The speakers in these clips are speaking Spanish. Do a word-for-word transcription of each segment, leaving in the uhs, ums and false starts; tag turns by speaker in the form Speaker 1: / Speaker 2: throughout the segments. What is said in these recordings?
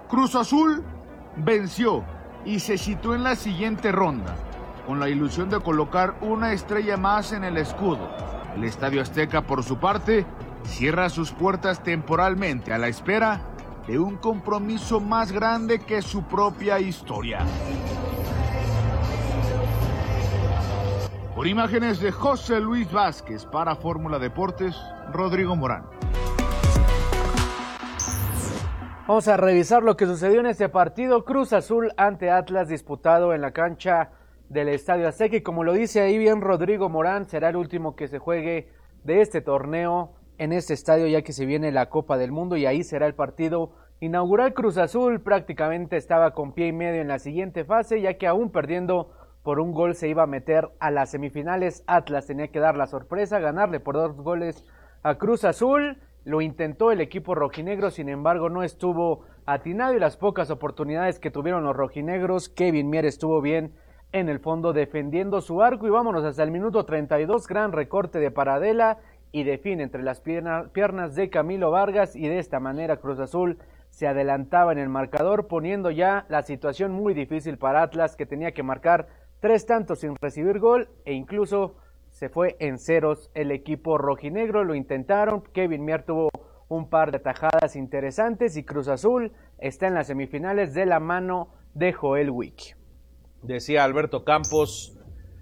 Speaker 1: Cruz Azul venció y se situó en la siguiente ronda, con la ilusión de colocar una estrella más en el escudo. El Estadio Azteca, por su parte, cierra sus puertas temporalmente a la espera de un compromiso más grande que su propia historia. Por imágenes de José Luis Vázquez para Fórmula Deportes, Rodrigo Morán.
Speaker 2: Vamos a revisar lo que sucedió en este partido Cruz Azul ante Atlas, disputado en la cancha del Estadio Azteca, y como lo dice ahí bien Rodrigo Morán, será el último que se juegue de este torneo en este estadio, ya que se viene la Copa del Mundo y ahí será el partido inaugural. Cruz Azul prácticamente estaba con pie y medio en la siguiente fase, ya que aún perdiendo por un gol se iba a meter a las semifinales. Atlas tenía que dar la sorpresa, ganarle por dos goles a Cruz Azul. Lo intentó el equipo rojinegro, sin embargo no estuvo atinado, y las pocas oportunidades que tuvieron los rojinegros, Kevin Mier estuvo bien en el fondo defendiendo su arco. Y vámonos hasta el minuto treinta y dos, gran recorte de Paradela y define entre las pierna, piernas de Camilo Vargas, y de esta manera Cruz Azul se adelantaba en el marcador, poniendo ya la situación muy difícil para Atlas, que tenía que marcar tres tantos sin recibir gol, e incluso se fue en ceros el equipo rojinegro. Lo intentaron, Kevin Mier tuvo un par de atajadas interesantes y Cruz Azul está en las semifinales de la mano de Joel Wiki.
Speaker 3: Decía Alberto Campos,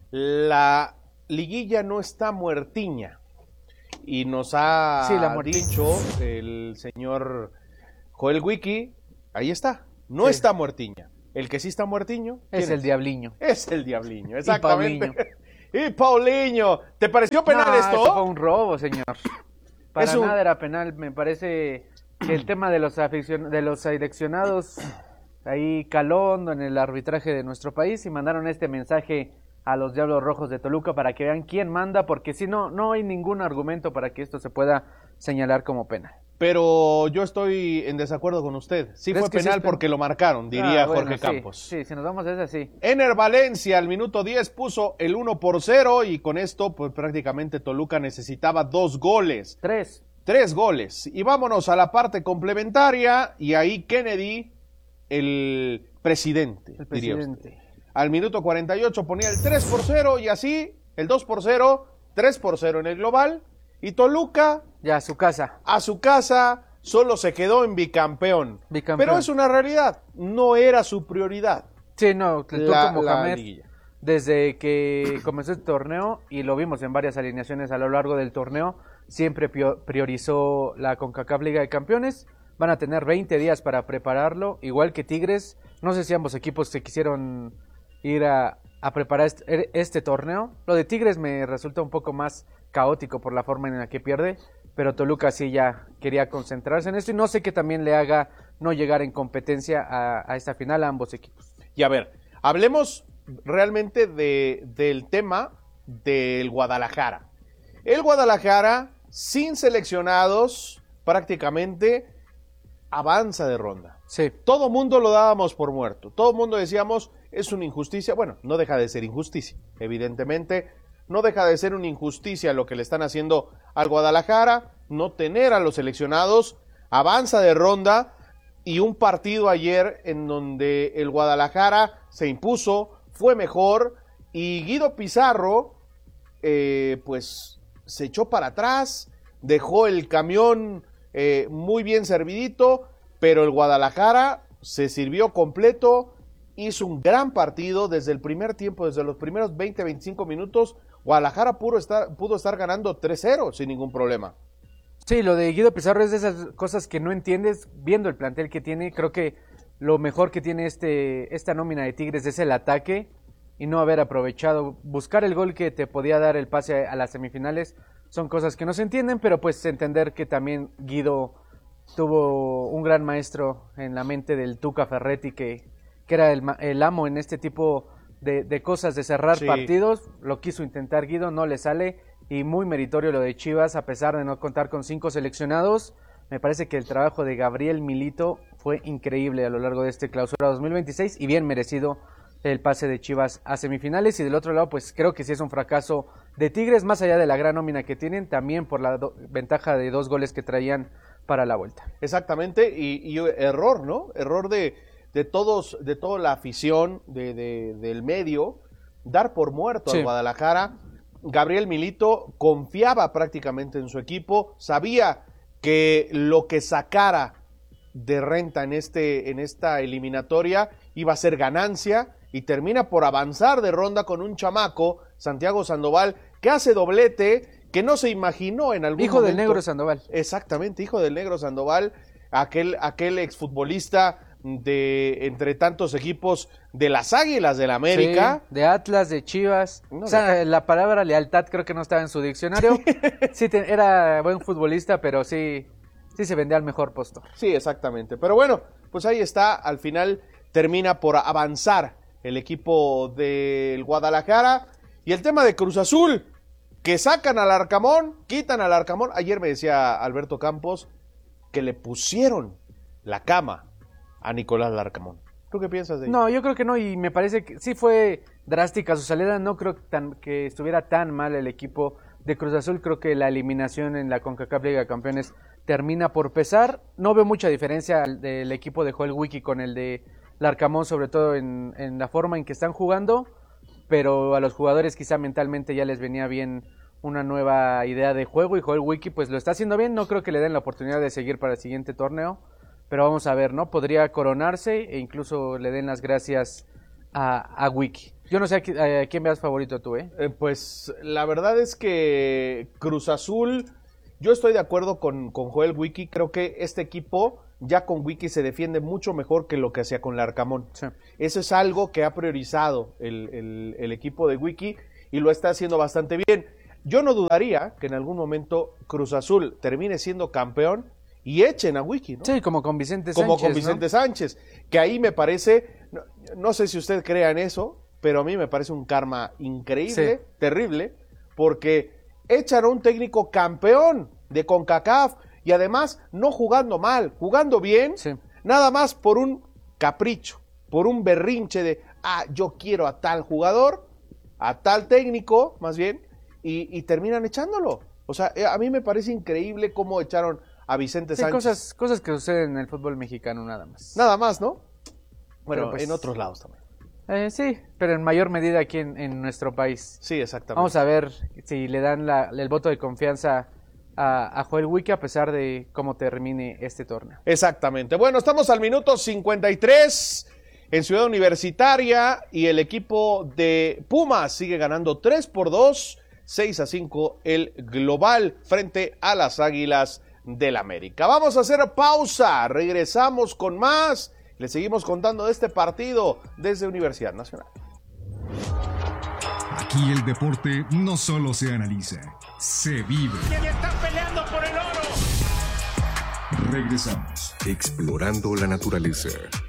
Speaker 3: la liguilla no está muertiña, y nos ha
Speaker 2: sí, la
Speaker 3: dicho el señor Joel Wiki, ahí está, no sí. está muertiña. El que sí está muertiño
Speaker 2: es el Diabliño.
Speaker 3: Es el Diabliño, exactamente. Y Paulinho, ¿te pareció penal
Speaker 2: no,
Speaker 3: esto?
Speaker 2: Eso fue un robo, señor. Para
Speaker 3: es un...
Speaker 2: nada era penal. Me parece que el tema de los aficion... de los seleccionados ahí caló hondo en el arbitraje de nuestro país, y mandaron este mensaje a los Diablos Rojos de Toluca para que vean quién manda, porque si no, no hay ningún argumento para que esto se pueda señalar como penal.
Speaker 3: Pero yo estoy en desacuerdo con usted. Sí fue penal sí porque lo marcaron, diría ah, bueno, Jorge
Speaker 2: sí,
Speaker 3: Campos.
Speaker 2: Sí, si nos vamos a ese, sí.
Speaker 3: Ener Valencia al minuto diez puso el uno por cero, y con esto pues prácticamente Toluca necesitaba dos goles.
Speaker 2: Tres.
Speaker 3: Tres goles. Y vámonos a la parte complementaria, y ahí Kennedy, el presidente,
Speaker 2: el presidente.
Speaker 3: Diría usted. Al minuto cuarenta y ocho ponía el tres por cero, y así el dos por cero, tres por cero en el global. Y Toluca,
Speaker 2: ya a su casa.
Speaker 3: A su casa, solo se quedó en bicampeón.
Speaker 2: bicampeón.
Speaker 3: Pero es una realidad, no era su prioridad.
Speaker 2: Sí, no, tú como Mohamed, desde que comenzó el torneo, y lo vimos en varias alineaciones a lo largo del torneo, siempre priorizó la CONCACAF Liga de Campeones. Van a tener veinte días para prepararlo, igual que Tigres. No sé si ambos equipos se quisieron ir a, a preparar este, este torneo. Lo de Tigres me resulta un poco más caótico por la forma en la que pierde, pero Toluca sí ya quería concentrarse en esto, y no sé qué también le haga no llegar en competencia a, a esta final a ambos equipos.
Speaker 3: Y a ver, hablemos realmente de, del tema del Guadalajara. El Guadalajara, sin seleccionados, prácticamente avanza de ronda.
Speaker 2: Sí.
Speaker 3: Todo mundo lo dábamos por muerto, todo mundo decíamos, es una injusticia. Bueno, no deja de ser injusticia, evidentemente. No deja de ser una injusticia lo que le están haciendo al Guadalajara, no tener a los seleccionados, avanza de ronda, y un partido ayer en donde el Guadalajara se impuso, fue mejor, y Guido Pizarro, eh, pues se echó para atrás, dejó el camión eh, muy bien servidito, pero el Guadalajara se sirvió completo, hizo un gran partido desde el primer tiempo, desde los primeros veinte a veinticinco minutos. Guadalajara pudo estar, pudo estar ganando tres cero sin ningún problema.
Speaker 2: Sí, lo de Guido Pizarro es de esas cosas que no entiendes viendo el plantel que tiene. Creo que lo mejor que tiene este esta nómina de Tigres es el ataque, y no haber aprovechado, buscar el gol que te podía dar el pase a las semifinales. Son cosas que no se entienden, pero pues entender que también Guido tuvo un gran maestro en la mente del Tuca Ferretti, que, que era el, el amo en este tipo De, de cosas, de cerrar sí. partidos. Lo quiso intentar Guido, no le sale, y muy meritorio lo de Chivas, a pesar de no contar con cinco seleccionados. Me parece que el trabajo de Gabriel Milito fue increíble a lo largo de este clausura dos mil veintiséis, y bien merecido el pase de Chivas a semifinales. Y del otro lado, pues creo que sí es un fracaso de Tigres, más allá de la gran nómina que tienen, también por la do- ventaja de dos goles que traían para la vuelta.
Speaker 3: Exactamente, y, y error, ¿no? Error de, de todos, de toda la afición de, de, del medio, dar por muerto sí. a Guadalajara. Gabriel Milito confiaba prácticamente en su equipo, sabía que lo que sacara de renta en, este, en esta eliminatoria iba a ser ganancia, y termina por avanzar de ronda con un chamaco, Santiago Sandoval, que hace doblete, que no se imaginó en algún
Speaker 2: hijo
Speaker 3: momento.
Speaker 2: Hijo del Negro Sandoval.
Speaker 3: Exactamente, hijo del Negro Sandoval, aquel, aquel exfutbolista de entre tantos equipos de las Águilas del América.
Speaker 2: Sí, de Atlas, de Chivas. No, o sea, de... la palabra lealtad creo que no estaba en su diccionario. Sí, te, era buen futbolista, pero sí, sí se vendía al mejor postor.
Speaker 3: Sí, exactamente. Pero bueno, pues ahí está, al final termina por avanzar el equipo del Guadalajara. Y el tema de Cruz Azul, que sacan al Arcamón, quitan al Arcamón. Ayer me decía Alberto Campos que le pusieron la cama a Nicolás Larcamón. ¿Tú qué piensas de ello?
Speaker 2: No, yo creo que no, y me parece que sí fue drástica su salida. No creo que, tan, que estuviera tan mal el equipo de Cruz Azul. Creo que la eliminación en la CONCACAF Liga de Campeones termina por pesar. No veo mucha diferencia del equipo de Joel Wiki con el de Larcamón, sobre todo en, en la forma en que están jugando, pero a los jugadores quizá mentalmente ya les venía bien una nueva idea de juego, y Joel Wiki pues lo está haciendo bien. No creo que le den la oportunidad de seguir para el siguiente torneo, pero vamos a ver, ¿no? Podría coronarse e incluso le den las gracias a, a Wiki. Yo no sé a, a quién veas favorito tú, ¿eh?
Speaker 3: ¿eh? Pues la verdad es que Cruz Azul, yo estoy de acuerdo con, con Joel Wiki. Creo que este equipo ya con Wiki se defiende mucho mejor que lo que hacía con Larcamón. Sí. Eso es algo que ha priorizado el, el, el equipo de Wiki y lo está haciendo bastante bien. Yo no dudaría que en algún momento Cruz Azul termine siendo campeón y echen a Wiki, ¿no?
Speaker 2: Sí, como con Vicente Sánchez.
Speaker 3: Como con Vicente ¿no? Sánchez, que ahí me parece, no, no sé si usted crea en eso, pero a mí me parece un karma increíble, sí. terrible, porque echan a un técnico campeón de CONCACAF y además no jugando mal, jugando bien, sí. nada más por un capricho, por un berrinche de, ah, yo quiero a tal jugador, a tal técnico, más bien, y, y terminan echándolo. O sea, a mí me parece increíble cómo echaron a Vicente
Speaker 2: sí,
Speaker 3: Sánchez.
Speaker 2: Cosas, cosas que suceden en el fútbol mexicano nada más.
Speaker 3: Nada más, ¿no? Bueno, pues, en otros lados también.
Speaker 2: Eh, sí, pero en mayor medida aquí en, en nuestro país.
Speaker 3: Sí, exactamente.
Speaker 2: Vamos a ver si le dan la, el voto de confianza a, a Joel Wiki a pesar de cómo termine este torneo.
Speaker 3: Exactamente. Bueno, estamos al minuto cincuenta y tres en Ciudad Universitaria y el equipo de Pumas sigue ganando tres por dos, seis a cinco el global frente a las Águilas del América. Vamos a hacer pausa, regresamos con más. Le seguimos contando de este partido desde Universidad Nacional.
Speaker 4: Aquí el deporte no solo se analiza, se vive.
Speaker 5: ¡Y están peleando por el oro!
Speaker 4: Regresamos.
Speaker 6: Explorando la naturaleza.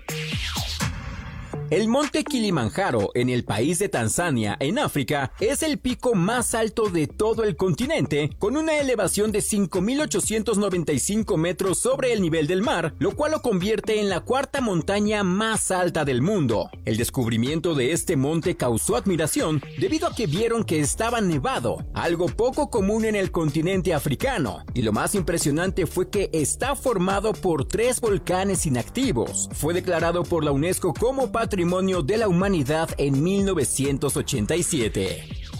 Speaker 7: El monte Kilimanjaro, en el país de Tanzania, en África, es el pico más alto de todo el continente, con una elevación de cinco mil ochocientos noventa y cinco metros sobre el nivel del mar, lo cual lo convierte en la cuarta montaña más alta del mundo. El descubrimiento de este monte causó admiración debido a que vieron que estaba nevado, algo poco común en el continente africano, y lo más impresionante fue que está formado por tres volcanes inactivos. Fue declarado por la UNESCO como Patrimonio Patrimonio de la Humanidad en mil novecientos ochenta y siete.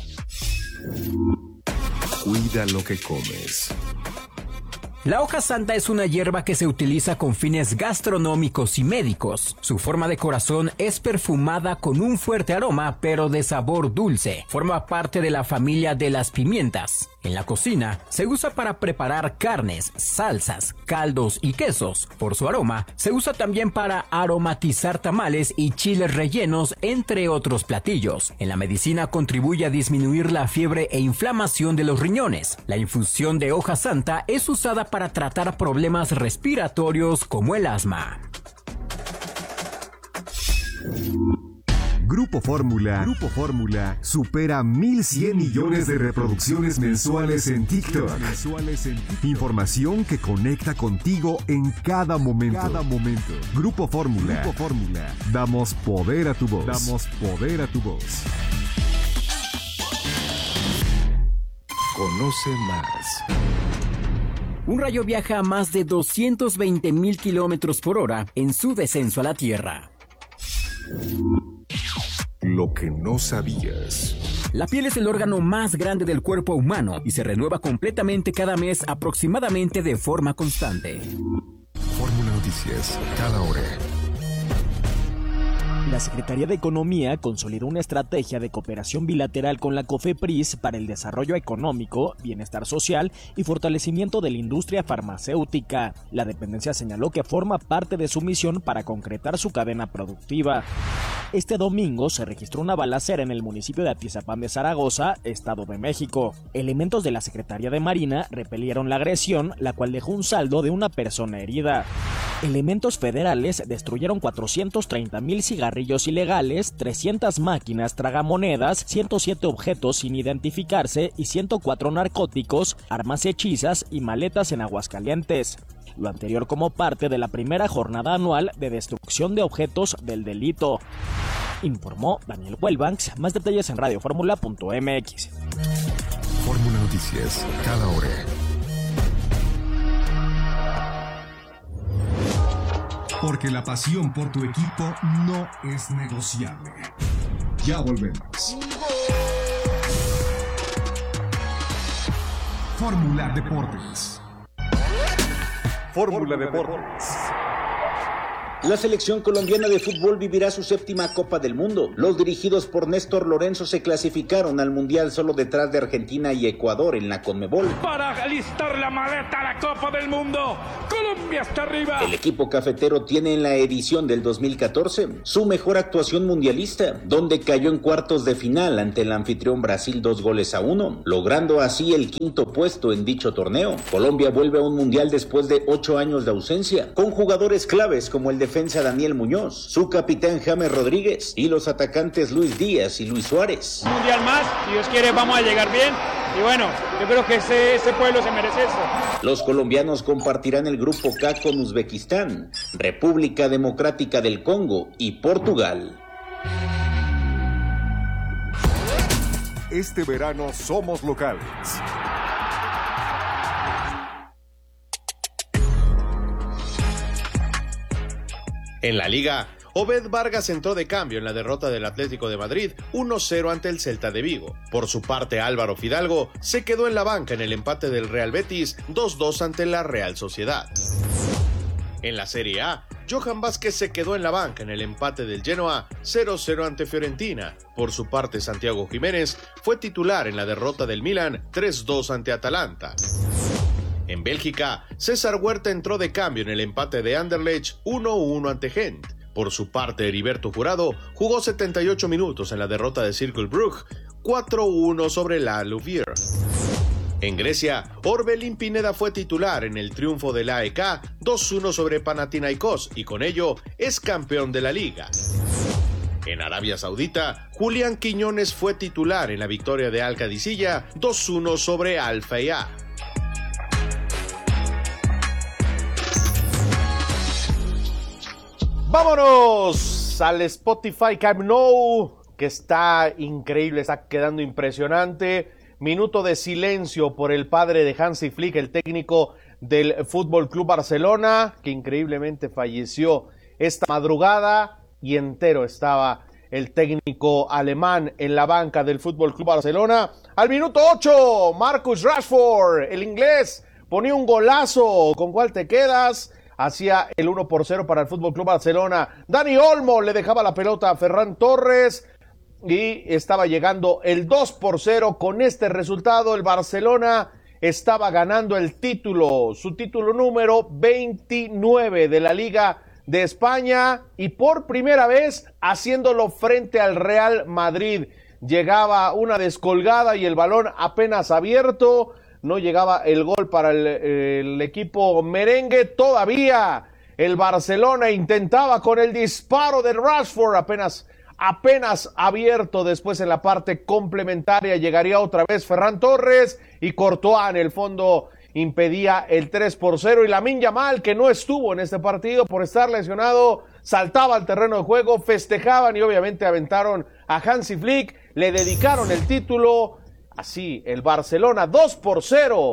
Speaker 6: Cuida lo que comes.
Speaker 7: La hoja santa es una hierba que se utiliza con fines gastronómicos y médicos. Su forma de corazón es perfumada con un fuerte aroma, pero de sabor dulce. Forma parte de la familia de las pimientas. En la cocina, se usa para preparar carnes, salsas, caldos y quesos. Por su aroma, se usa también para aromatizar tamales y chiles rellenos, entre otros platillos. En la medicina contribuye a disminuir la fiebre e inflamación de los riñones. La infusión de hoja santa es usada para tratar problemas respiratorios como el asma.
Speaker 4: Grupo Fórmula, Grupo Fórmula supera mil cien millones de reproducciones mensuales en TikTok. Información que conecta contigo en cada momento. Cada momento. Grupo Fórmula. Grupo Fórmula. Damos poder a tu voz. Damos poder a tu voz.
Speaker 6: Conoce más.
Speaker 7: Un rayo viaja a más de doscientos veinte mil kilómetros por hora en su descenso a la Tierra.
Speaker 6: Lo que no sabías.
Speaker 7: La piel es el órgano más grande del cuerpo humano y se renueva completamente cada mes aproximadamente de forma constante.
Speaker 6: Fórmula Noticias, cada hora.
Speaker 8: La Secretaría de Economía consolidó una estrategia de cooperación bilateral con la COFEPRIS para el desarrollo económico, bienestar social y fortalecimiento de la industria farmacéutica. La dependencia señaló que forma parte de su misión para concretar su cadena productiva. Este domingo se registró una balacera en el municipio de Atizapán de Zaragoza, Estado de México. Elementos de la Secretaría de Marina repelieron la agresión, la cual dejó un saldo de una persona herida. Elementos federales destruyeron cuatrocientos treinta mil cigarrillos ilegales, trescientas máquinas tragamonedas, ciento siete objetos sin identificarse y ciento cuatro narcóticos, armas hechizas y maletas en Aguascalientes. Lo anterior como parte de la primera jornada anual de destrucción de objetos del delito. Informó Daniel Huelbanks. Más detalles en radio fórmula punto m x.
Speaker 6: Fórmula Noticias, cada hora.
Speaker 4: Porque la pasión por tu equipo no es negociable. Ya volvemos. Fórmula Deportes.
Speaker 6: Fórmula Deportes.
Speaker 9: La selección colombiana de fútbol vivirá su séptima Copa del Mundo. Los dirigidos por Néstor Lorenzo se clasificaron al Mundial solo detrás de Argentina y Ecuador en la Conmebol.
Speaker 5: Para alistar la maleta a la Copa del Mundo, Colombia está arriba.
Speaker 9: El equipo cafetero tiene en la edición del dos mil catorce su mejor actuación mundialista, donde cayó en cuartos de final ante el anfitrión Brasil dos goles a uno, logrando así el quinto puesto en dicho torneo. Colombia vuelve a un Mundial después de ocho años de ausencia, con jugadores claves como el defensa Daniel Muñoz, su capitán James Rodríguez y los atacantes Luis Díaz y Luis Suárez.
Speaker 10: Un mundial más, si Dios quiere vamos a llegar bien y bueno, yo creo que ese, ese pueblo se merece eso.
Speaker 9: Los colombianos compartirán el grupo K con Uzbekistán, República Democrática del Congo y Portugal.
Speaker 6: Este verano somos locales.
Speaker 3: En la Liga, Obed Vargas entró de cambio en la derrota del Atlético de Madrid uno cero ante el Celta de Vigo. Por su parte, Álvaro Fidalgo se quedó en la banca en el empate del Real Betis dos dos ante la Real Sociedad. En la Serie A, Johan Vázquez se quedó en la banca en el empate del Genoa cero cero ante Fiorentina. Por su parte, Santiago Jiménez fue titular en la derrota del Milan tres dos ante Atalanta. En Bélgica, César Huerta entró de cambio en el empate de Anderlecht uno uno ante Gent. Por su parte, Heriberto Jurado jugó setenta y ocho minutos en la derrota de Cercle Brugge cuatro uno sobre la Louvière. En Grecia, Orbelín Pineda fue titular en el triunfo del A E K dos uno sobre Panathinaikos y con ello es campeón de la liga. En Arabia Saudita, Julián Quiñones fue titular en la victoria de Al Qadisiyah dos uno sobre Al Fayha. Vámonos al Spotify Camp Nou, que está increíble, está quedando impresionante. Minuto de silencio por el padre de Hansi Flick, el técnico del Fútbol Club Barcelona, que increíblemente falleció esta madrugada, y entero estaba el técnico alemán en la banca del Fútbol Club Barcelona. Al minuto ocho, Marcus Rashford, el inglés, ponía un golazo. ¿Con cuál te quedas? Hacía el uno por cero para el Fútbol Club Barcelona. Dani Olmo le dejaba la pelota a Ferran Torres y estaba llegando el dos por cero. Con este resultado, el Barcelona estaba ganando el título, su título número veintinueve de la Liga de España, y por primera vez haciéndolo frente al Real Madrid. Llegaba una descolgada y el balón apenas abierto. No llegaba el gol para el, el equipo merengue. Todavía el Barcelona intentaba con el disparo de Rashford, apenas, apenas abierto. Después en la parte complementaria llegaría otra vez Ferran Torres y Courtois en el fondo impedía el tres por cero. Y Lamine Yamal, que no estuvo en este partido por estar lesionado, saltaba al terreno de juego, festejaban y obviamente aventaron a Hansi Flick, le dedicaron el título. Así, el Barcelona dos por cero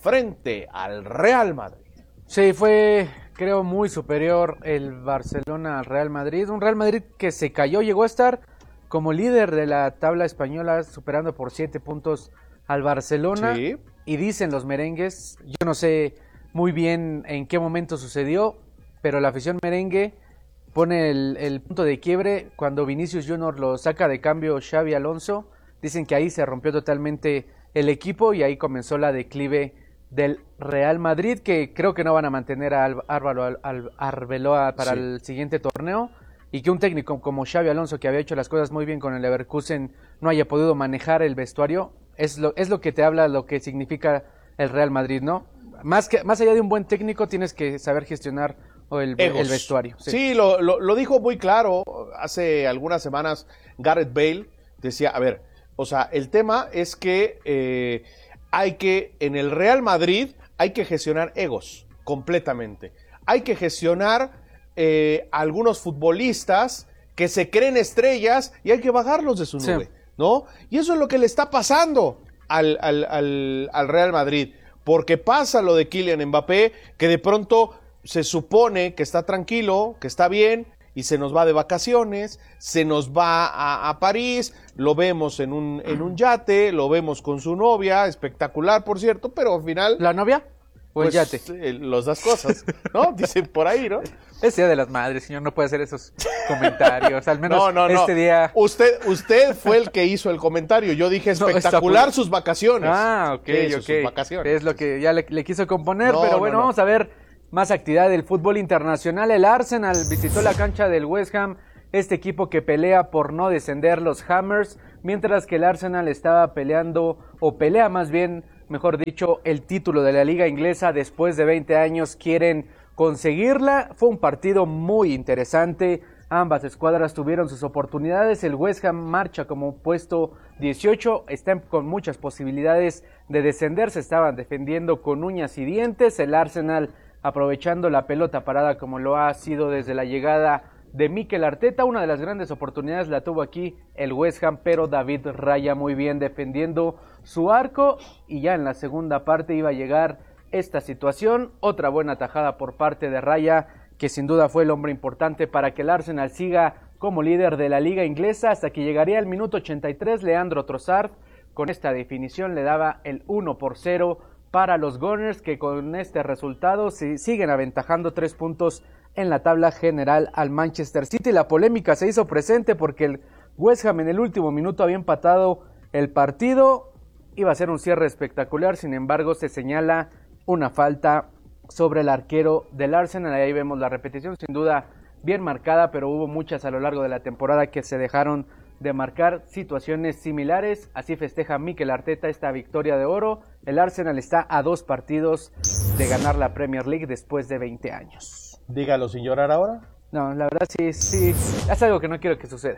Speaker 3: frente al Real Madrid.
Speaker 2: Sí, fue, creo, muy superior el Barcelona al Real Madrid. Un Real Madrid que se cayó, llegó a estar como líder de la tabla española, superando por siete puntos al Barcelona.
Speaker 3: Sí.
Speaker 2: Y dicen los merengues, yo no sé muy bien en qué momento sucedió, pero la afición merengue pone el, el punto de quiebre cuando Vinicius Junior lo saca de cambio Xavi Alonso. Dicen que ahí se rompió totalmente el equipo y ahí comenzó la declive del Real Madrid, que creo que no van a mantener a Álvaro al, al, Arbeloa para sí. el siguiente torneo, y que un técnico como Xavi Alonso, que había hecho las cosas muy bien con el Leverkusen, no haya podido manejar el vestuario, es lo, es lo que te habla lo que significa el Real Madrid, ¿no? Más que más allá de un buen técnico, tienes que saber gestionar el, el vestuario.
Speaker 3: Sí, sí lo, lo, lo dijo muy claro hace algunas semanas Gareth Bale, decía, a ver, o sea, el tema es que eh, hay que, en el Real Madrid, hay que gestionar egos completamente. Hay que gestionar eh, algunos futbolistas que se creen estrellas y hay que bajarlos de su nube, sí. ¿no? Y eso es lo que le está pasando al, al, al, al Real Madrid, porque pasa lo de Kylian Mbappé, que de pronto se supone que está tranquilo, que está bien, y se nos va de vacaciones, se nos va a, a París, lo vemos en un, en un yate, lo vemos con su novia, espectacular por cierto, pero al final...
Speaker 2: ¿La novia? ¿O el
Speaker 3: pues,
Speaker 2: yate?
Speaker 3: Eh, los das cosas, ¿no? Dicen por ahí, ¿no?
Speaker 2: Es Día de las Madres, señor, no puede hacer esos comentarios, al menos
Speaker 3: no, no,
Speaker 2: este
Speaker 3: no.
Speaker 2: día...
Speaker 3: Usted, usted fue el que hizo el comentario, yo dije espectacular no, sus vacaciones.
Speaker 2: Ah, ok,
Speaker 3: eso,
Speaker 2: ok.
Speaker 3: Sus vacaciones.
Speaker 2: Es lo que ya le, le quiso componer,
Speaker 3: no,
Speaker 2: pero bueno,
Speaker 3: no, no.
Speaker 2: vamos a ver... Más actividad del fútbol internacional. El Arsenal visitó la cancha del West Ham, este equipo que pelea por no descender, los Hammers, mientras que el Arsenal estaba peleando, o pelea más bien, mejor dicho, el título de la liga inglesa. Después de veinte años quieren conseguirla. Fue un partido muy interesante, ambas escuadras tuvieron sus oportunidades. El West Ham marcha como puesto dieciocho, están con muchas posibilidades de descender, se estaban defendiendo con uñas y dientes. El Arsenal aprovechando la pelota parada como lo ha sido desde la llegada de Mikel Arteta. Una de las grandes oportunidades la tuvo aquí el West Ham, pero David Raya muy bien defendiendo su arco, y ya en la segunda parte iba a llegar esta situación. Otra buena tajada por parte de Raya, que sin duda fue el hombre importante para que el Arsenal siga como líder de la liga inglesa, hasta que llegaría el minuto ochenta y tres, Leandro Trossard con esta definición le daba el uno por cero para los Gunners, que con este resultado se siguen aventajando tres puntos en la tabla general al Manchester City. La polémica se hizo presente porque el West Ham en el último minuto había empatado el partido, iba a ser un cierre espectacular, sin embargo se señala una falta sobre el arquero del Arsenal. Ahí vemos la repetición, sin duda bien marcada, pero hubo muchas a lo largo de la temporada que se dejaron de marcar situaciones similares. Así festeja Mikel Arteta esta victoria de oro. El Arsenal está a dos partidos de ganar la Premier League después de veinte años.
Speaker 3: Dígalo sin llorar ahora.
Speaker 2: No, la verdad sí, sí, es algo que no quiero que suceda.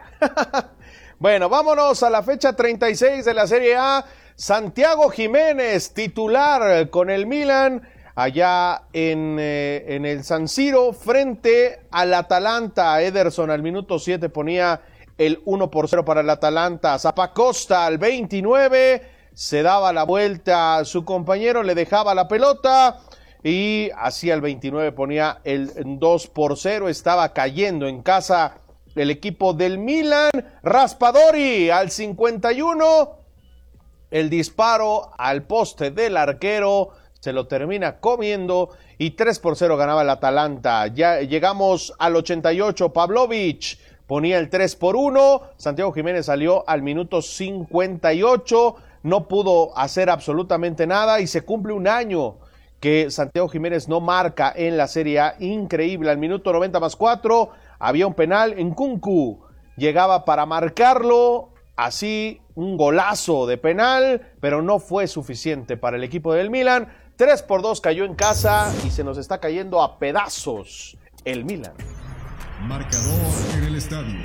Speaker 3: Bueno, vámonos a la fecha treinta y seis de la Serie A. Santiago Jiménez, titular con el Milan, allá en, eh, en el San Siro, frente al Atalanta. Ederson al minuto siete ponía el uno por cero para el Atalanta. Zappacosta al veintinueve se daba la vuelta a su compañero, le dejaba la pelota y hacia el veintinueve ponía el dos por cero. Estaba cayendo en casa el equipo del Milan. Raspadori al cincuenta y uno, el disparo al poste del arquero se lo termina comiendo y tres por cero ganaba el Atalanta. Ya llegamos al ochenta y ocho, Pavlovic ponía el tres por uno, Santiago Jiménez salió al minuto cincuenta y ocho, no pudo hacer absolutamente nada y se cumple un año que Santiago Jiménez no marca en la Serie A. Increíble, al minuto noventa más cuatro había un penal, Nkunku llegaba para marcarlo, así un golazo de penal, pero no fue suficiente para el equipo del Milan. tres por dos cayó en casa y se nos está cayendo a pedazos el Milan.
Speaker 6: Marcador en el estadio.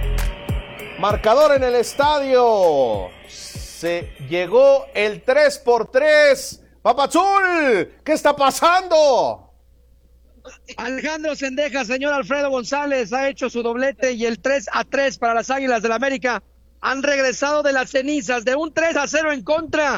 Speaker 3: Marcador en el estadio. Se llegó el tres por tres. Papazul, ¿qué está pasando?
Speaker 11: Alejandro Sendejas, señor Alfredo González, ha hecho su doblete y el tres a tres para las Águilas del América. Han regresado de las cenizas, de un tres a cero en contra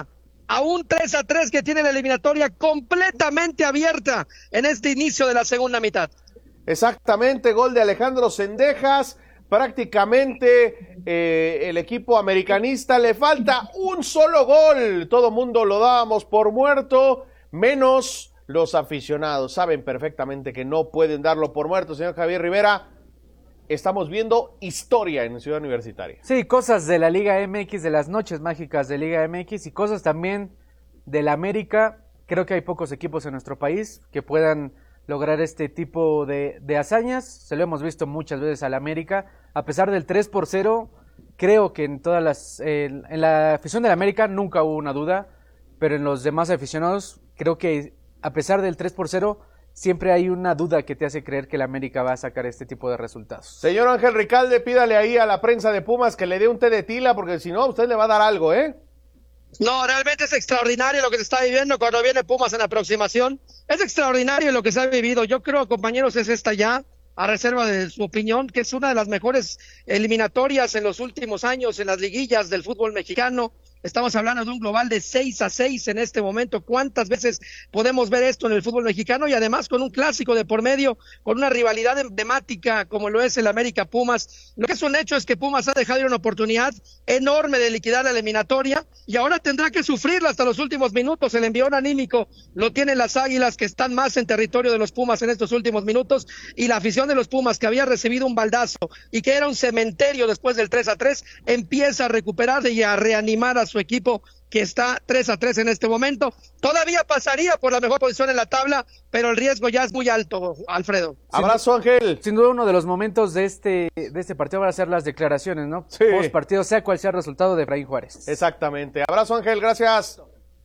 Speaker 11: a un tres a tres que tiene la eliminatoria completamente abierta en este inicio de la segunda mitad.
Speaker 3: Exactamente, gol de Alejandro Zendejas. Prácticamente eh, el equipo americanista le falta un solo gol. Todo mundo lo dábamos por muerto, menos los aficionados. Saben perfectamente que no pueden darlo por muerto, señor Javier Rivera. Estamos viendo historia en Ciudad Universitaria.
Speaker 2: Sí, cosas de la Liga M X, de las noches mágicas de Liga M X y cosas también de la América. Creo que hay pocos equipos en nuestro país que puedan lograr este tipo de, de hazañas. Se lo hemos visto muchas veces a la América. A pesar del tres por cero, creo que en todas las eh, en la afición de la América nunca hubo una duda, pero en los demás aficionados creo que a pesar del tres por cero siempre hay una duda que te hace creer que la América va a sacar este tipo de resultados.
Speaker 3: Señor Ángel Ricalde, pídale ahí a la prensa de Pumas que le dé un té de tila, porque si no, usted le va a dar algo, ¿eh?
Speaker 11: No, realmente es extraordinario lo que se está viviendo cuando viene Pumas en la aproximación. Es extraordinario lo que se ha vivido. Yo creo, compañeros, es esta ya, a reserva de su opinión, que es una de las mejores eliminatorias en los últimos años en las liguillas del fútbol mexicano. Estamos hablando de un global de seis a seis en este momento. ¿Cuántas veces podemos ver esto en el fútbol mexicano? Y además con un clásico de por medio, con una rivalidad emblemática como lo es el América Pumas. Lo que es un hecho es que Pumas ha dejado ir una oportunidad enorme de liquidar la eliminatoria y ahora tendrá que sufrirla hasta los últimos minutos. El envión anímico lo tienen las Águilas, que están más en territorio de los Pumas en estos últimos minutos, y la afición de los Pumas, que había recibido un baldazo y que era un cementerio después del tres a tres, empieza a recuperar y a reanimar a su equipo, que está tres a tres en este momento. Todavía pasaría por la mejor posición en la tabla, pero el riesgo ya es muy alto, Alfredo.
Speaker 3: Abrazo, Ángel.
Speaker 2: Sin duda uno de los momentos de este de este partido van a ser las declaraciones, ¿no?
Speaker 3: Sí.
Speaker 2: Post partido, sea cual sea el resultado de Efraín Juárez.
Speaker 3: Exactamente. Abrazo, Ángel, gracias.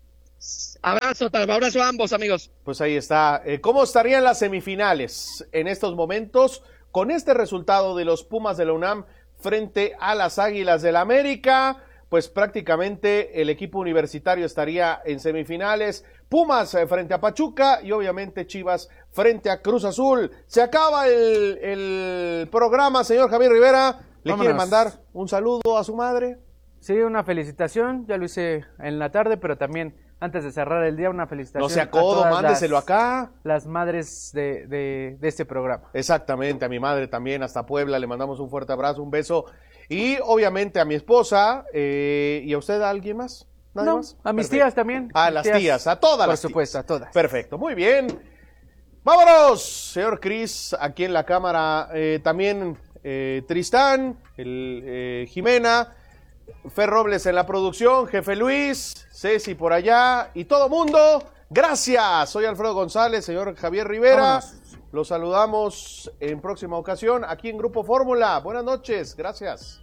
Speaker 11: Abrazo, abrazo a ambos, amigos.
Speaker 3: Pues ahí está. Eh, ¿Cómo estarían las semifinales en estos momentos con este resultado de los Pumas de la UNAM frente a las Águilas del América? Pues prácticamente el equipo universitario estaría en semifinales, Pumas eh, frente a Pachuca y obviamente Chivas frente a Cruz Azul. Se acaba el, el programa, señor Javier Rivera. ¿Le
Speaker 2: Vámonos.
Speaker 3: quiere mandar un saludo a su madre?
Speaker 2: Sí, una felicitación, ya lo hice en la tarde, pero también antes de cerrar el día, una felicitación.
Speaker 3: No sea codo, mándeselo
Speaker 2: las,
Speaker 3: acá.
Speaker 2: Las madres de, de, de este programa.
Speaker 3: Exactamente, a mi madre también, hasta Puebla, le mandamos un fuerte abrazo, un beso. Y obviamente a mi esposa, eh, ¿y a usted a alguien más? ¿Nadie
Speaker 2: No,
Speaker 3: más?
Speaker 2: a mis
Speaker 3: Perfecto.
Speaker 2: tías también.
Speaker 3: A
Speaker 2: mis
Speaker 3: las tías, a todas
Speaker 2: Por
Speaker 3: las
Speaker 2: supuesto,
Speaker 3: tías.
Speaker 2: a todas.
Speaker 3: Perfecto, muy bien. Vámonos, señor Cris, aquí en la cámara, eh, también eh, Tristán, el, eh, Jimena, Fer Robles en la producción, Jefe Luis, Ceci por allá y todo mundo. Gracias, soy Alfredo González, señor Javier Rivera.
Speaker 2: Vámonos.
Speaker 3: Los saludamos en próxima ocasión aquí en Grupo Fórmula. Buenas noches, gracias.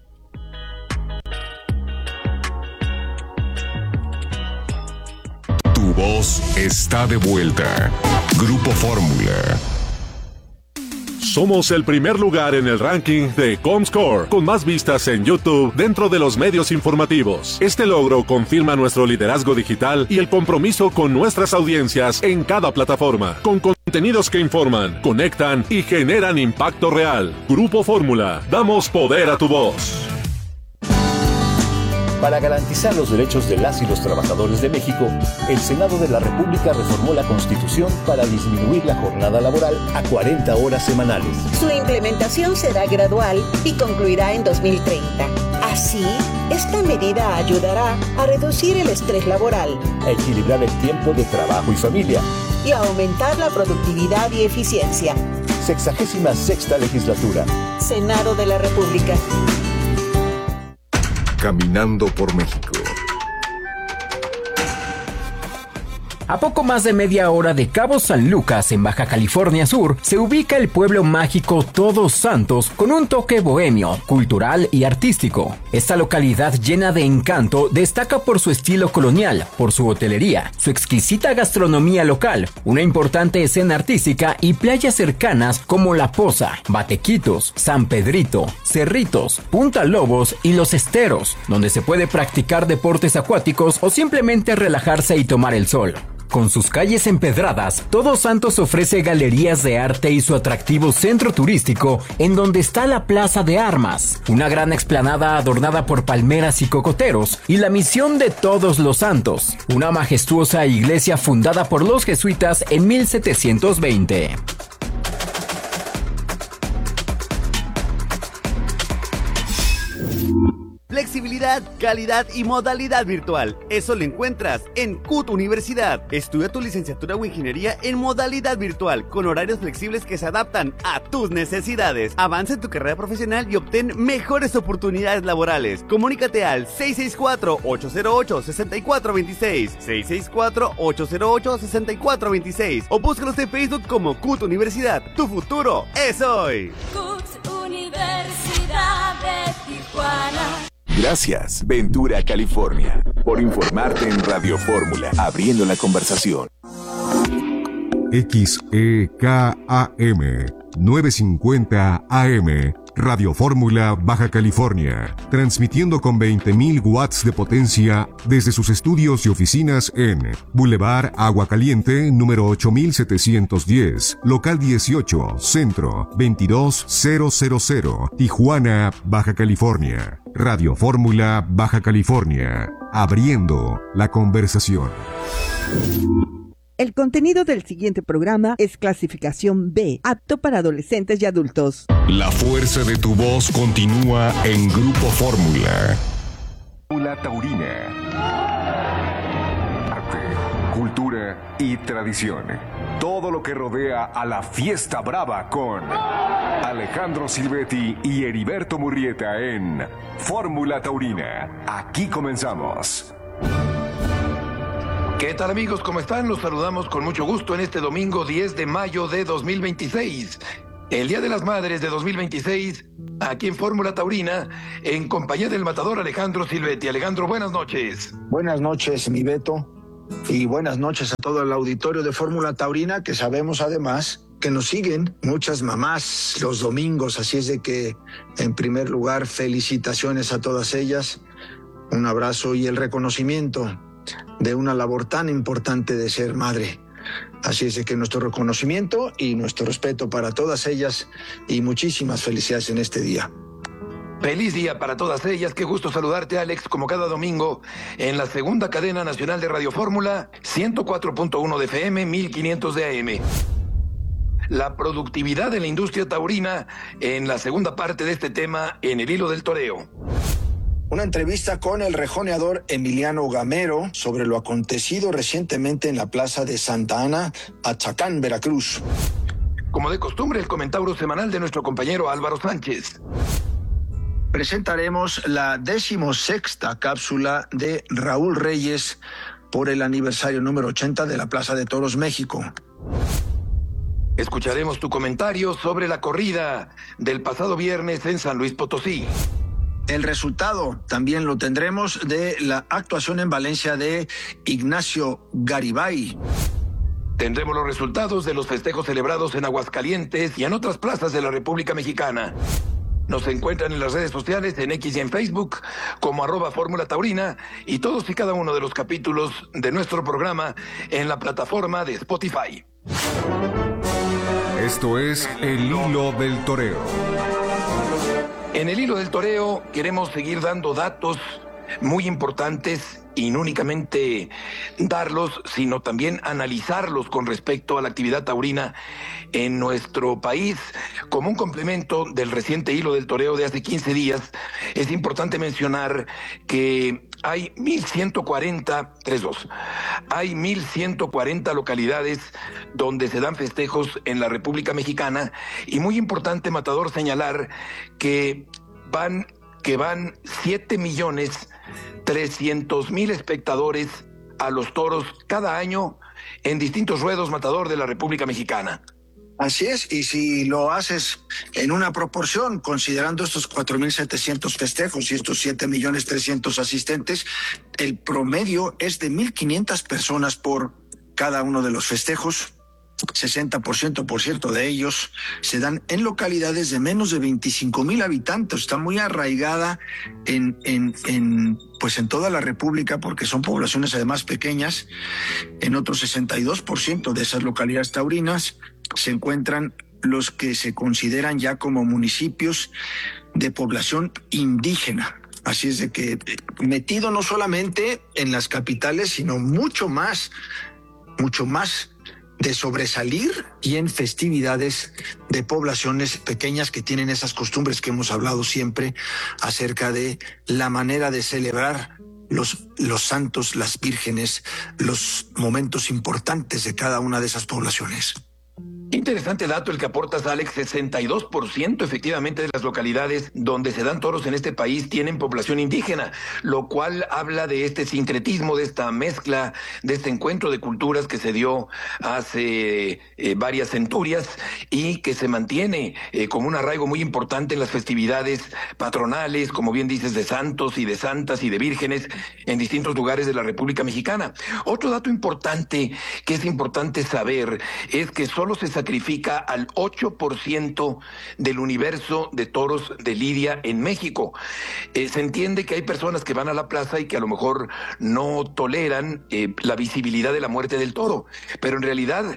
Speaker 4: Tu voz está de vuelta. Grupo Fórmula.
Speaker 12: Somos el primer lugar en el ranking de Comscore, con más vistas en YouTube dentro de los medios informativos. Este logro confirma nuestro liderazgo digital y el compromiso con nuestras audiencias en cada plataforma, con contenidos que informan, conectan y generan impacto real. Grupo Fórmula, damos poder a tu voz.
Speaker 13: Para garantizar los derechos de las y los trabajadores de México, el Senado de la República reformó la Constitución para disminuir la jornada laboral a cuarenta horas semanales.
Speaker 14: Su implementación será gradual y concluirá en dos mil treinta. Así, esta medida ayudará a reducir el estrés laboral,
Speaker 13: a equilibrar el tiempo de trabajo y familia
Speaker 14: y a aumentar la productividad y eficiencia.
Speaker 13: Sexagésima sexta legislatura.
Speaker 14: Senado de la República.
Speaker 4: Caminando por México.
Speaker 7: A poco más de media hora de Cabo San Lucas, en Baja California Sur, se ubica el pueblo mágico Todos Santos con un toque bohemio, cultural y artístico. Esta localidad llena de encanto destaca por su estilo colonial, por su hotelería, su exquisita gastronomía local, una importante escena artística y playas cercanas como La Poza, Batequitos, San Pedrito, Cerritos, Punta Lobos y Los Esteros, donde se puede practicar deportes acuáticos o simplemente relajarse y tomar el sol. Con sus calles empedradas, Todos Santos ofrece galerías de arte y su atractivo centro turístico, en donde está la Plaza de Armas, una gran explanada adornada por palmeras y cocoteros, y la Misión de Todos los Santos, una majestuosa iglesia fundada por los jesuitas en mil setecientos veinte.
Speaker 15: Flexibilidad, calidad y modalidad virtual. Eso lo encuentras en C U T Universidad. Estudia tu licenciatura o ingeniería en modalidad virtual, con horarios flexibles que se adaptan a tus necesidades. Avanza en tu carrera profesional y obtén mejores oportunidades laborales. Comunícate al seis seis cuatro, ocho cero ocho, seis cuatro dos seis, seis seis cuatro, ocho cero ocho, seis cuatro dos seis o búscalos en Facebook como C U T Universidad. Tu futuro es hoy.
Speaker 16: C U T Universidad de Tijuana.
Speaker 17: Gracias, Ventura, California, por informarte en Radio Fórmula, abriendo la conversación.
Speaker 4: X E K A M novecientos cincuenta A M, Radio Fórmula, Baja California, transmitiendo con veinte mil watts de potencia desde sus estudios y oficinas en Boulevard Agua Caliente, número ocho mil setecientos diez, local dieciocho, centro, veintidós mil, Tijuana, Baja California. Radio Fórmula, Baja California, abriendo la conversación.
Speaker 18: El contenido del siguiente programa es clasificación B, apto para adolescentes y adultos.
Speaker 4: La fuerza de tu voz continúa en Grupo Fórmula.
Speaker 19: La Taurina. Arte, cultura y tradición. Todo lo que rodea a la fiesta brava con Alejandro Silvetti y Heriberto Murrieta en Fórmula Taurina. Aquí comenzamos.
Speaker 20: ¿Qué tal, amigos? ¿Cómo están? Los saludamos con mucho gusto en este domingo diez de mayo de dos mil veintiséis. El Día de las Madres de dos mil veintiséis, aquí en Fórmula Taurina, en compañía del matador Alejandro Silvetti. Alejandro, buenas noches.
Speaker 21: Buenas noches, mi Beto, y buenas noches a todo el auditorio de Fórmula Taurina, que sabemos además que nos siguen muchas mamás los domingos, así es de que, en primer lugar, felicitaciones a todas ellas, un abrazo y el reconocimiento de una labor tan importante de ser madre. Así es de que nuestro reconocimiento y nuestro respeto para todas ellas y muchísimas felicidades en este día.
Speaker 20: Feliz día para todas ellas. Qué gusto saludarte, Alex, como cada domingo en la segunda cadena nacional de Radio Fórmula, ciento cuatro punto uno de F M, mil quinientos de A M. La productividad de la industria taurina en la segunda parte de este tema en el hilo del toreo.
Speaker 21: Una entrevista con el rejoneador Emiliano Gamero sobre lo acontecido recientemente en la plaza de Santa Ana, Achacán, Veracruz.
Speaker 20: Como de costumbre, el comentario semanal de nuestro compañero Álvaro Sánchez.
Speaker 21: Presentaremos la decimosexta cápsula de Raúl Reyes por el aniversario número ochenta de la Plaza de Toros México.
Speaker 20: Escucharemos tu comentario sobre la corrida del pasado viernes en San Luis Potosí.
Speaker 21: El resultado también lo tendremos de la actuación en Valencia de Ignacio Garibay.
Speaker 20: Tendremos los resultados de los festejos celebrados en Aguascalientes y en otras plazas de la República Mexicana. Nos encuentran en las redes sociales, en X y en Facebook, como arroba Fórmula Taurina, y todos y cada uno de los capítulos de nuestro programa en la plataforma de Spotify.
Speaker 19: Esto es El Hilo del Toreo.
Speaker 20: En el hilo del toreo queremos seguir dando datos muy importantes y no únicamente darlos, sino también analizarlos con respecto a la actividad taurina en nuestro país. Como un complemento del reciente hilo del toreo de hace quince días, es importante mencionar que hay mil ciento cuarenta, tres dos, hay mil ciento cuarenta localidades donde se dan festejos en la República Mexicana, y muy importante, matador, señalar que van, que van siete millones trescientos mil espectadores a los toros cada año en distintos ruedos, matador, de la República Mexicana.
Speaker 21: Así es, y si lo haces en una proporción, considerando estos cuatro mil setecientos festejos y estos siete millones trescientos asistentes, el promedio es de mil quinientas personas por cada uno de los festejos. sesenta por ciento, por cierto, de ellos se dan en localidades de menos de veinticinco mil habitantes. Está muy arraigada en, en, en, pues en toda la República, porque son poblaciones además pequeñas. En otro sesenta y dos por ciento de esas localidades taurinas se encuentran los que se consideran ya como municipios de población indígena. Así es de que metido no solamente en las capitales, sino mucho más, mucho más de sobresalir y en festividades de poblaciones pequeñas que tienen esas costumbres que hemos hablado siempre acerca de la manera de celebrar los, los santos, las vírgenes, los momentos importantes de cada una de esas poblaciones.
Speaker 20: Interesante dato el que aportas, Alex. Sesenta y dos por ciento efectivamente de las localidades donde se dan toros en este país tienen población indígena, lo cual habla de este sincretismo, de esta mezcla, de este encuentro de culturas que se dio hace eh, varias centurias y que se mantiene eh, como un arraigo muy importante en las festividades patronales, como bien dices, de santos y de santas y de vírgenes en distintos lugares de la República Mexicana. Otro dato importante que es importante saber es que solo se sacrifica al ocho por ciento del universo de toros de lidia en México. Eh, se entiende que hay personas que van a la plaza y que a lo mejor no toleran eh, la visibilidad de la muerte del toro, pero en realidad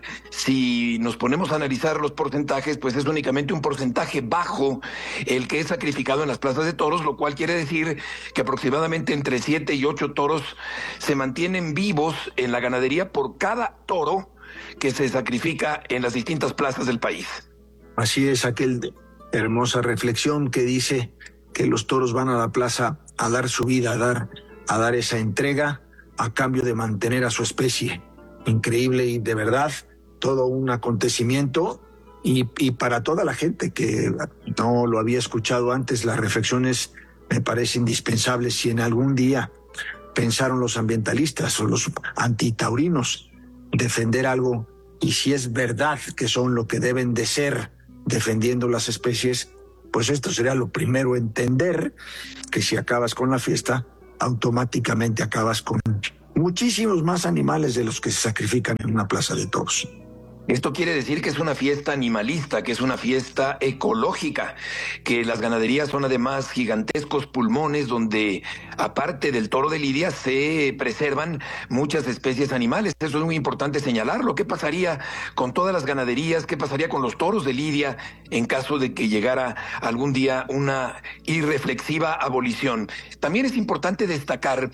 Speaker 20: si nos ponemos a analizar los porcentajes, pues es únicamente un porcentaje bajo el que es sacrificado en las plazas de toros, lo cual quiere decir que aproximadamente entre siete y ocho toros se mantienen vivos en la ganadería por cada toro que se sacrifica en las distintas plazas del país.
Speaker 21: Así es, aquel hermosa reflexión que dice que los toros van a la plaza a dar su vida, a dar, a dar esa entrega a cambio de mantener a su especie. Increíble y de verdad todo un acontecimiento y, y para toda la gente que no lo había escuchado antes, las reflexiones me parecen indispensables. Si en algún día pensaron los ambientalistas o los antitaurinos defender algo, y si es verdad que son lo que deben de ser defendiendo las especies, pues esto sería lo primero, entender que si acabas con la fiesta, automáticamente acabas con muchísimos más animales de los que se sacrifican en una plaza de toros.
Speaker 20: Esto quiere decir que es una fiesta animalista, que es una fiesta ecológica, que las ganaderías son además gigantescos pulmones donde, aparte del toro de lidia, se preservan muchas especies animales. Eso es muy importante señalarlo. ¿Qué pasaría con todas las ganaderías? ¿Qué pasaría con los toros de lidia en caso de que llegara algún día una irreflexiva abolición? También es importante destacar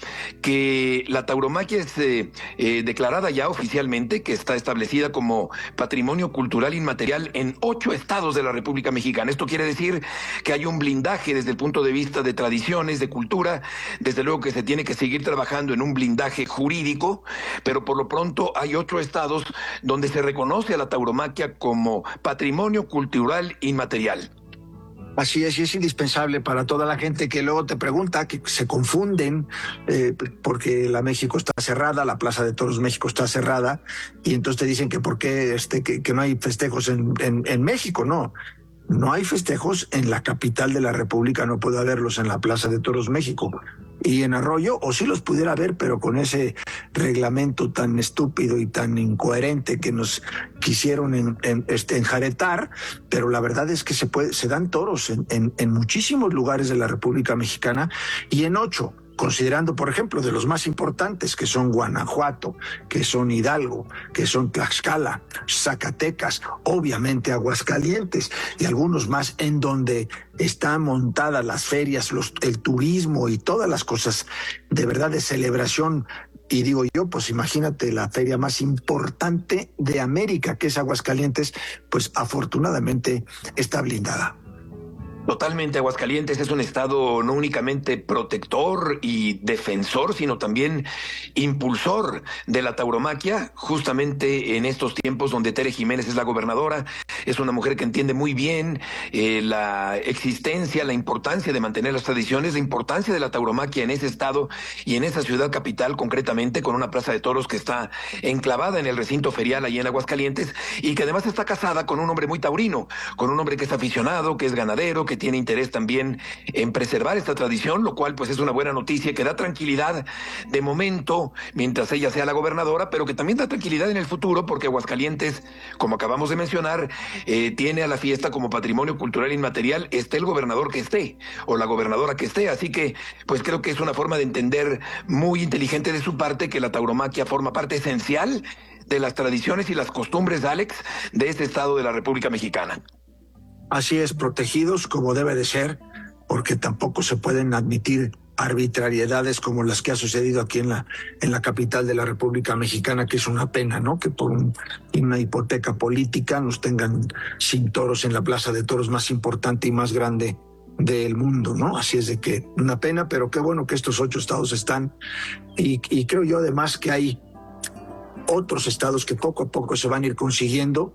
Speaker 20: que la tauromaquia es eh, eh, declarada ya oficialmente, que está establecida como patrimonio cultural inmaterial en ocho estados de la República Mexicana. Esto quiere decir que hay un blindaje desde el punto de vista de tradiciones, de cultura. Desde luego que se tiene que seguir trabajando en un blindaje jurídico, pero por lo pronto hay ocho estados donde se reconoce a la tauromaquia como patrimonio cultural inmaterial.
Speaker 21: Así es, y es indispensable para toda la gente que luego te pregunta, que se confunden, eh, porque la México está cerrada, la Plaza de Toros México está cerrada, y entonces te dicen que por qué este, que, que no hay festejos en, en, en México. No, no hay festejos en la capital de la República, no puede haberlos en la Plaza de Toros México. Y en Arroyo, o sí los pudiera haber, pero con ese reglamento tan estúpido y tan incoherente que nos quisieron en, en, este, enjaretar, pero la verdad es que se, puede, se dan toros en, en, en muchísimos lugares de la República Mexicana y en ocho, considerando, por ejemplo, de los más importantes, que son Guanajuato, que son Hidalgo, que son Tlaxcala, Zacatecas, obviamente Aguascalientes y algunos más, en donde están montadas las ferias, los, el turismo y todas las cosas de verdad de celebración. Y digo yo, pues imagínate la feria más importante de América, que es Aguascalientes, pues afortunadamente está blindada.
Speaker 20: Totalmente, Aguascalientes es un estado no únicamente protector y defensor, sino también impulsor de la tauromaquia, justamente en estos tiempos donde Tere Jiménez es la gobernadora. Es una mujer que entiende muy bien eh, la existencia, la importancia de mantener las tradiciones, la importancia de la tauromaquia en ese estado y en esa ciudad capital, concretamente con una plaza de toros que está enclavada en el recinto ferial allí en Aguascalientes y que además está casada con un hombre muy taurino, con un hombre que es aficionado, que es ganadero, que que tiene interés también en preservar esta tradición, lo cual pues es una buena noticia que da tranquilidad de momento mientras ella sea la gobernadora, pero que también da tranquilidad en el futuro porque Aguascalientes, como acabamos de mencionar, eh, tiene a la fiesta como patrimonio cultural inmaterial, esté el gobernador que esté o la gobernadora que esté, así que pues creo que es una forma de entender muy inteligente de su parte que la tauromaquia forma parte esencial de las tradiciones y las costumbres, Alex, de este estado de la República Mexicana.
Speaker 21: Así es, protegidos como debe de ser, porque tampoco se pueden admitir arbitrariedades como las que ha sucedido aquí en la en la capital de la República Mexicana, que es una pena, ¿no? Que por un, una hipoteca política nos tengan sin toros en la plaza de toros más importante y más grande del mundo, ¿no? Así es de que una pena, pero qué bueno que estos ocho estados están y, y creo yo además que hay otros estados que poco a poco se van a ir consiguiendo.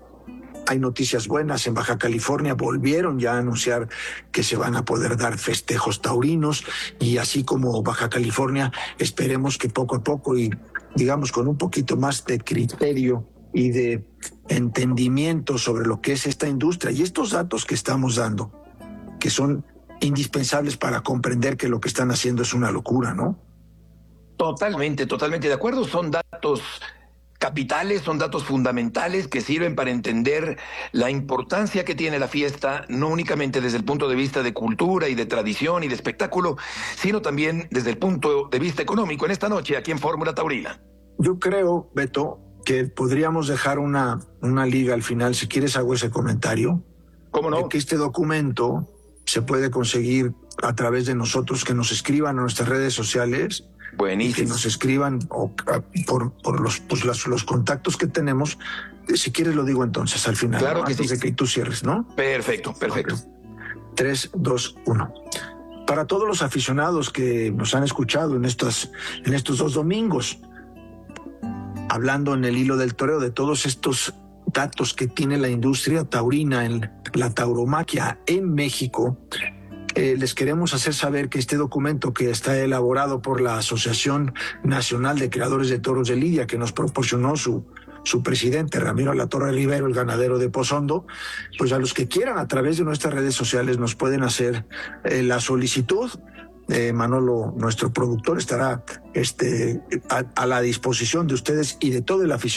Speaker 21: Hay noticias buenas. En Baja California volvieron ya a anunciar que se van a poder dar festejos taurinos y así como Baja California, esperemos que poco a poco y digamos con un poquito más de criterio y de entendimiento sobre lo que es esta industria y estos datos que estamos dando, que son indispensables para comprender que lo que están haciendo es una locura, ¿no?
Speaker 20: Totalmente, totalmente de acuerdo. Son datos capitales, son datos fundamentales que sirven para entender la importancia que tiene la fiesta, no únicamente desde el punto de vista de cultura y de tradición y de espectáculo, sino también desde el punto de vista económico en esta noche aquí en Fórmula Taurina.
Speaker 21: Yo creo, Beto, que podríamos dejar una, una liga al final. Si quieres hago ese comentario.
Speaker 20: ¿Cómo no?
Speaker 21: De que este documento se puede conseguir a través de nosotros, que nos escriban a nuestras redes sociales.
Speaker 20: Buenísimo.
Speaker 21: Que nos escriban o, por, por los, pues, los, los contactos que tenemos. Si quieres lo digo entonces al final.
Speaker 20: Claro,
Speaker 21: ¿no?
Speaker 20: que
Speaker 21: Antes
Speaker 20: sí.
Speaker 21: de que tú cierres, ¿no?
Speaker 20: Perfecto, perfecto.
Speaker 21: Tres, dos, uno. Para todos los aficionados que nos han escuchado en, estas, en estos dos domingos, hablando en el hilo del toreo de todos estos datos que tiene la industria taurina en la tauromaquia en México, Eh, les queremos hacer saber que este documento que está elaborado por la Asociación Nacional de Creadores de Toros de Lidia, que nos proporcionó su, su presidente Ramiro Alatorre Rivero, el ganadero de Pozondo, pues a los que quieran a través de nuestras redes sociales nos pueden hacer eh, la solicitud. Eh, Manolo, nuestro productor, estará este, a, a la disposición de ustedes y de todo el aficionado